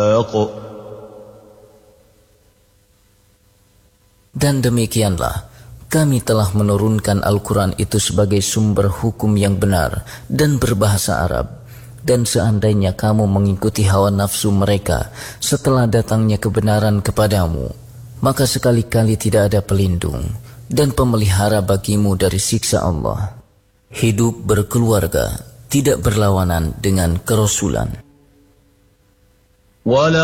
Dan demikianlah kami telah menurunkan Al-Quran itu sebagai sumber hukum yang benar dan berbahasa Arab. Dan seandainya kamu mengikuti hawa nafsu mereka setelah datangnya kebenaran kepadamu, maka sekali-kali tidak ada pelindung dan pemelihara bagimu dari siksa Allah. Hidup berkeluarga tidak berlawanan dengan kerasulan.